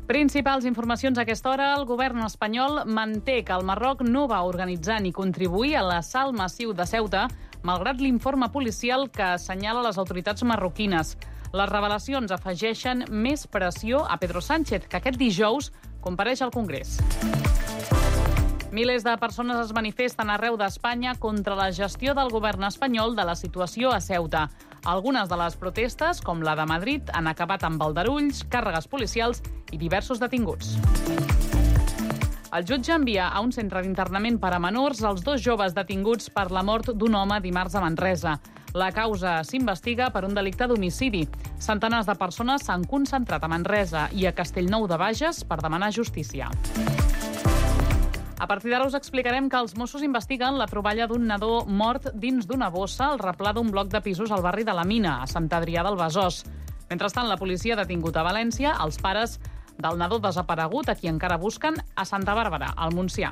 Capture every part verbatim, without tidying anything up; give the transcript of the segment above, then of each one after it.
Principals informacions a aquesta hora. El govern espanyol manté que el Marroc no va organitzar ni contribuir a l'assalt massiu de Ceuta, malgrat l'informe policial que assenyala les autoritats marroquines. Les revelacions afegeixen més pressió a Pedro Sánchez, que aquest dijous compareix al Congrés. Milers de persones es manifesten arreu d'Espanya contra la gestió del govern espanyol de la situació a Ceuta. Algunes de les protestes, com la de Madrid, han acabat amb aldarulls, càrregues policials i diversos detinguts. El jutge envia a un centre d'internament per a menors els dos joves detinguts per la mort d'un home dimarts a Manresa. La causa s'investiga per un delicte d'homicidi. Centenars de persones s'han concentrat a Manresa i a Castellnou de Bages per demanar justícia. A partir d'ara us explicarem que els Mossos investiguen la troballa d'un nadó mort dins d'una bossa al replà d'un bloc de pisos al barri de la Mina, a Sant Adrià del Besòs. Mentrestant, la policia ha detingut a València els pares del nadó desaparegut, a qui encara busquen, a Santa Bàrbara, al Montsià.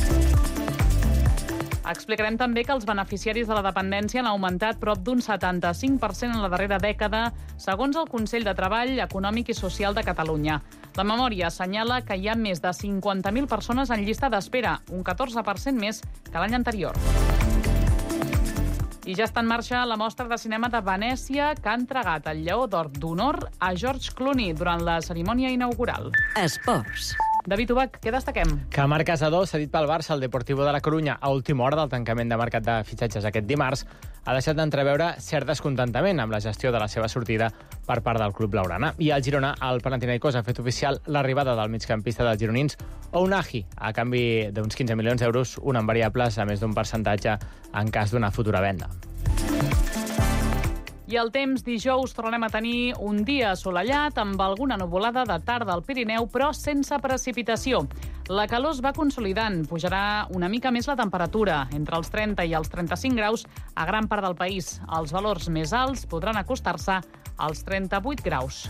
Explicarem també que els beneficiaris de la dependència han augmentat prop d'un setanta-cinc per cent en la darrera dècada, segons el Consell de Treball Econòmic i Social de Catalunya. La memòria assenyala que hi ha més de cinquanta mil persones en llista d'espera, un catorze per cent més que l'any anterior. I ja està en marxa la mostra de cinema de Venècia, que ha entregat el Lleó d'Or d'Honor a George Clooney durant la cerimònia inaugural. Esports. David Ubach, què destaquem? Que Marc Casador, cedit pel Barça al Deportivo de la Corunya a última hora del tancament de mercat de fitxatges aquest dimarts, ha deixat d'entreveure cert descontentament amb la gestió de la seva sortida per part del club blaugrana. I al Girona, el Panathinaikos ha fet oficial l'arribada del migcampista dels gironins, Ounahi, a canvi d'uns quinze milions d'euros, un en variables, a més d'un percentatge en cas d'una futura venda. I el temps, dijous tornarem a tenir un dia assolellat amb alguna nuvolada de tarda al Pirineu, però sense precipitació. La calor es va consolidant, pujarà una mica més la temperatura, entre els trenta i els trenta-cinc graus a gran part del país. Els valors més alts podran acostar-se als trenta-vuit graus.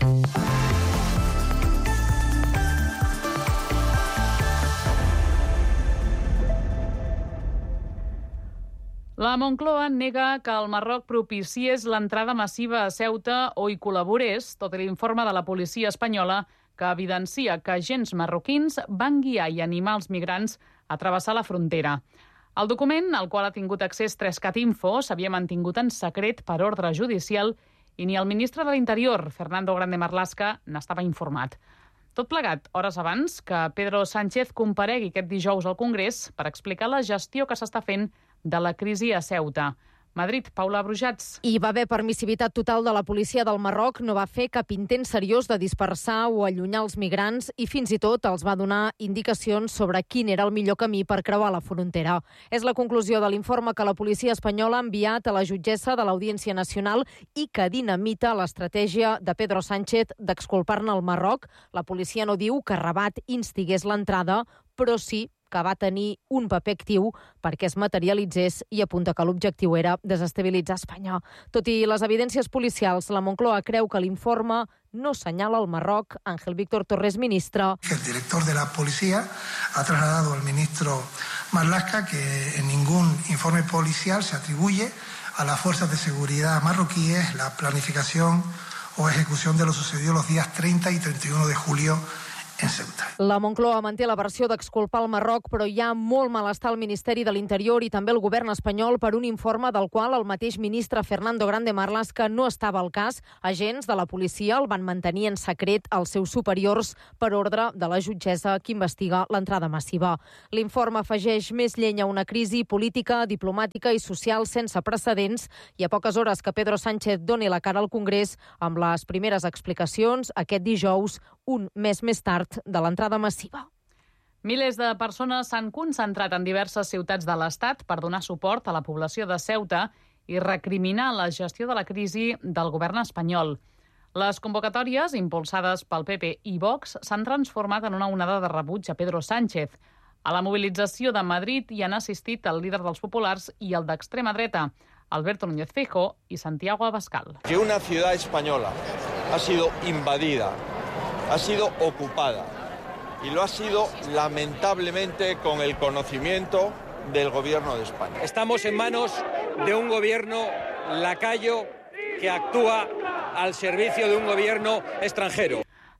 La Moncloa nega que el Marroc propiciés l'entrada massiva a Ceuta o hi col·laborés, tot i l'informe de la policia espanyola que evidencia que agents marroquins van guiar i animar els migrants a travessar la frontera. El document, al qual ha tingut accés Trescat Info, s'havia mantingut en secret per ordre judicial i ni el ministre de l'Interior, Fernando Grande Marlaska, n'estava informat. Tot plegat, hores abans que Pedro Sánchez comparegui aquest dijous al Congrés per explicar la gestió que s'està fent de la crisi a Ceuta. Madrid, Paula Brujats. Hi va haver permissivitat total de la policia del Marroc, no va fer cap intent seriós de dispersar o allunyar els migrants i fins i tot els va donar indicacions sobre quin era el millor camí per creuar la frontera. És la conclusió de l'informe que la policia espanyola ha enviat a la jutgessa de l'Audiència Nacional i que dinamita l'estratègia de Pedro Sánchez d'exculpar-ne el Marroc. La policia no diu que Rabat instigués l'entrada, però sí que va tenir un paper actiu perquè es materialitzés i apunta que l'objectiu era desestabilitzar Espanya. Tot i les evidències policials, la Moncloa creu que l'informe no senyala el Marroc. Ángel Víctor Torres, ministre. El director de la policía ha trasladado al ministro Marlaska que en ningún informe policial se atribuye a las fuerzas de seguridad marroquíes la planificación o ejecución de lo sucedido los días treinta y treinta y uno de julio en Ceuta. La Moncloa manté la versió d'exculpar el Marroc, però hi ha molt malestar al Ministeri de l'Interior i també al govern espanyol per un informe del qual el mateix ministre Fernando Grande Marlaska no estava al cas. Agents de la policia el van mantenir en secret als seus superiors per ordre de la jutgessa que investiga l'entrada massiva. L'informe afegeix més llenya a una crisi política, diplomàtica i social sense precedents i a poques hores que Pedro Sánchez doni la cara al Congrés amb les primeres explicacions aquest dijous, un mes més tard de l'entrada massiva. Milers de persones s'han concentrat en diverses ciutats de l'Estat per donar suport a la població de Ceuta i recriminar la gestió de la crisi del govern espanyol. Les convocatòries, impulsades pel P P i Vox, s'han transformat en una onada de rebuig a Pedro Sánchez. A la mobilització de Madrid hi han assistit el líder dels populars i el d'extrema dreta, Alberto Núñez Feijóo i Santiago Abascal. Que una ciudad española ha sido invadida, ha sido ocupada y lo ha sido lamentablemente con el conocimiento del gobierno de España. Estamos en manos de un gobierno lacayo que actúa al servicio de un gobierno extranjero.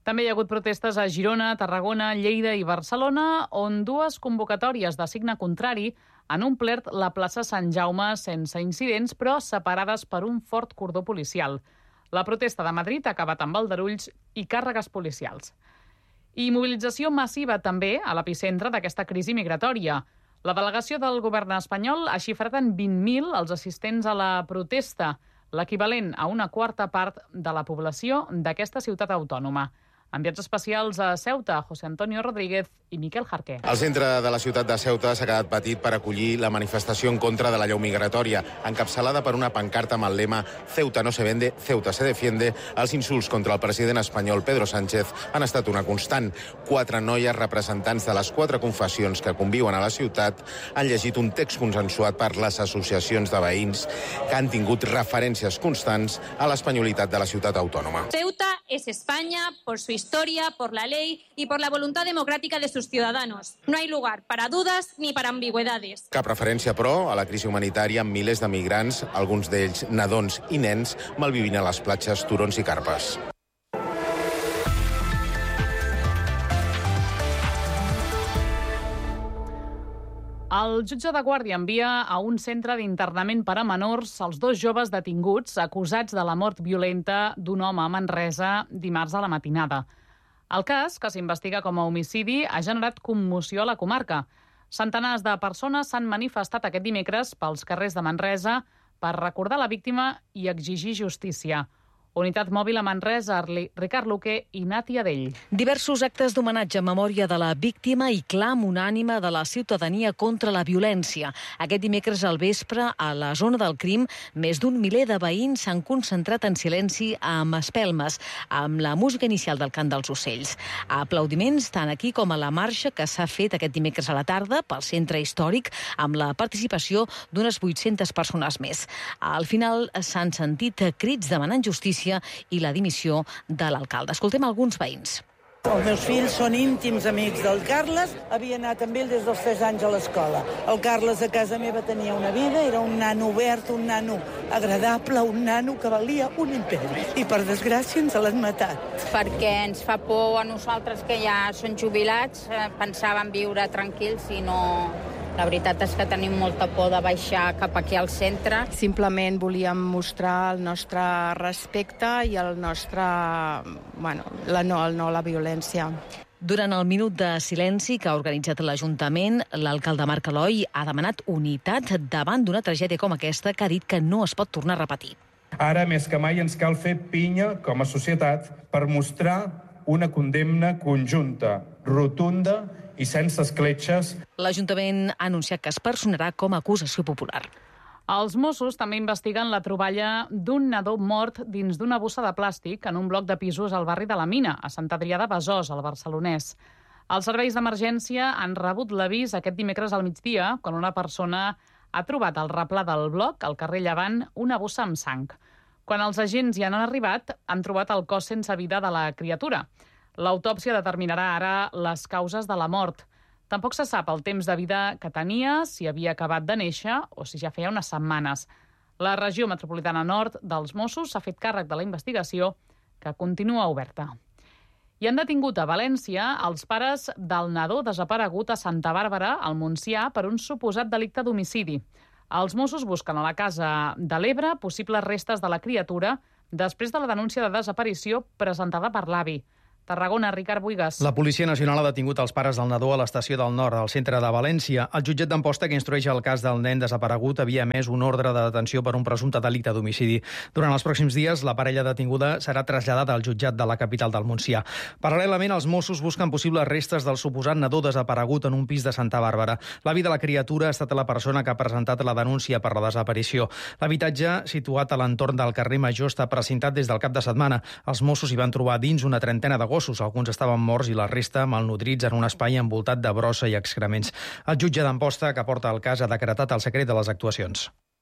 També hi ha hagut protestes a Girona, Tarragona, Lleida i Barcelona, on dues convocatòries de signe contrari han omplert la plaça Sant Jaume sense incidents, però separades per un fort cordó policial. La protesta de Madrid ha acabat amb aldarulls i càrregues policials. I mobilització massiva també a l'epicentre d'aquesta crisi migratòria. La delegació del govern espanyol ha xifrat en vint mil els assistents a la protesta, l'equivalent a una quarta part de la població d'aquesta ciutat autònoma. Enviats especials a Ceuta, José Antonio Rodríguez i Miquel Jarqué. El centre de la ciutat de Ceuta s'ha quedat petit per acollir la manifestació en contra de la llei migratòria, encapçalada per una pancarta amb el lema «Ceuta no se vende, Ceuta se defiende». Els insults contra el president espanyol Pedro Sánchez han estat una constant. Quatre noies representants de les quatre confessions que conviuen a la ciutat han llegit un text consensuat per les associacions de veïns que han tingut referències constants a l'espanyolitat de la ciutat autònoma. Ceuta es España por su historia, por la ley y por la voluntad democrática de sus ciudadanos. No hay lugar para dudas ni para ambigüedades. Cap referència, però, a la crisi humanitària amb milers de migrants, alguns d'ells nadons i nens, malvivint a les platges, turons i carpes. El jutge de Guàrdia envia a un centre d'internament per a menors els dos joves detinguts acusats de la mort violenta d'un home a Manresa dimarts a la matinada. El cas, que s'investiga com a homicidi, ha generat commoció a la comarca. Centenars de persones s'han manifestat aquest dimecres pels carrers de Manresa per recordar la víctima i exigir justícia. Unitat Mòbil a Manresa, Ricard Luque i Nati Adell. Diversos actes d'homenatge en memòria de la víctima i clam unànime de la ciutadania contra la violència. Aquest dimecres al vespre, a la zona del crim, més d'un miler de veïns s'han concentrat en silenci amb espelmes, amb la música inicial del cant dels ocells. Aplaudiments tant aquí com a la marxa que s'ha fet aquest dimecres a la tarda pel centre històric, amb la participació d'unes vuit-centes persones més. Al final s'han sentit crits demanant justícia i la dimissió de l'alcalde. Escoltem alguns veïns. Els meus fills són íntims amics del Carles, havia anat amb ell des dels tres anys a l'escola. El Carles a casa meva tenia una vida, era un nano obert, un nano agradable, un nano que valia un imperi. I per desgràcia ens l'han matat. Perquè ens fa por a nosaltres que ja són jubilats, pensàvem viure tranquils i no... La veritat és que tenim molta por de baixar cap aquí al centre. Simplement volíem mostrar el nostre respecte i el nostre... Bueno, la no, el no a la violència. Durant el minut de silenci que ha organitzat l'Ajuntament, l'alcalde Marc Eloi ha demanat unitat davant d'una tragèdia com aquesta que ha dit que no es pot tornar a repetir. Ara, més que mai, ens cal fer pinya com a societat per mostrar una condemna conjunta, rotunda i sense escletxes. L'Ajuntament ha anunciat que es personarà com a acusació popular. Els Mossos també investiguen la troballa d'un nadó mort dins d'una bossa de plàstic en un bloc de pisos al barri de la Mina, a Sant Adrià de Besòs, al Barcelonès. Els serveis d'emergència han rebut l'avís aquest dimecres al migdia, quan una persona ha trobat al replà del bloc, al carrer Llevant, una bossa amb sang. Quan els agents hi han arribat, han trobat el cos sense vida de la criatura. L'autòpsia determinarà ara les causes de la mort. Tampoc se sap el temps de vida que tenia, si havia acabat de néixer o si ja feia unes setmanes. La regió metropolitana nord dels Mossos s'ha fet càrrec de la investigació, que continua oberta. I han detingut a València els pares del nadó desaparegut a Santa Bàrbara, al Montsià, per un suposat delicte d'homicidi. Els Mossos busquen a la Casa de l'Ebre possibles restes de la criatura després de la denúncia de desaparició presentada per l'avi. Tarragona, Ricard Buigas. La Policia Nacional ha detingut els pares del nadó a l'estació del Nord, al centre de València. El jutjat d'Amposta, que instrueix el cas del nen desaparegut, havia emès un ordre de detenció per un presumpte delicte d'homicidi. Durant els pròxims dies, la parella detinguda serà traslladada al jutjat de la capital del Montsià. Paral·lelament, els Mossos busquen possibles restes del suposat nadó desaparegut en un pis de Santa Bàrbara. L'avi de la criatura ha estat la persona que ha presentat la denúncia per la desaparició. L'habitatge, situat a l'entorn del carrer Major, està precintat des del cap de setmana. Els Mossos hi van trobar dins una trentena de gossos. Alguns estaven morts i la resta malnutrits en un espai envoltat de brossa i excrements. El jutge d'Amposta, que porta el cas, ha decretat el secret de les actuacions.